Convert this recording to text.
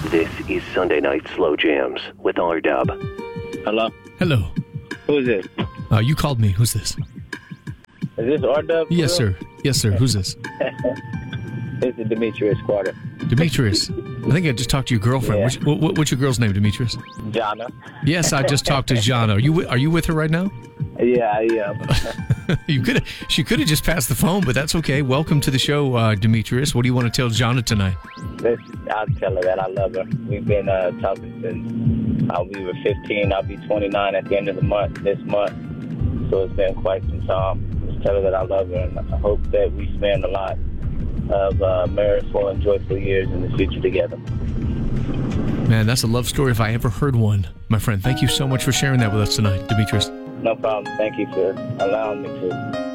This is Sunday Night Slow Jams with R-Dub. Hello? Hello. Who is this? You called me. Who's this? Is this R-Dub? Yes, sir. Yes, sir. Who's this? This is Demetrius Carter. Demetrius. I think I just talked to your girlfriend. Yeah. What's your girl's name, Demetrius? Jana. Yes, I just talked to Jana. Are you with her right now? Yeah, I am. She could have just passed the phone, but that's okay. Welcome to the show, Demetrius. What do you want to tell Jana tonight? I'll tell her that I love her. We've been talking since we were 15. I'll be 29 at the end of this month. So it's been quite some time. Just tell her that I love her, and I hope that we spend a lot of mirthful and joyful years in the future together. Man, that's a love story if I ever heard one. My friend, thank you so much for sharing that with us tonight, Demetrius. No problem. Thank you for allowing me to.